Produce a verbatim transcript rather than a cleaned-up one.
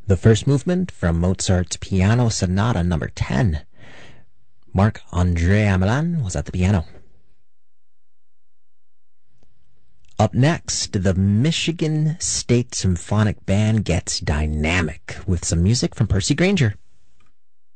The first movement from Mozart's Piano Sonata number ten. Marc-André Hamelin was at the piano. Up next, the Michigan State Symphonic Band gets dynamic with some music from Percy Grainger.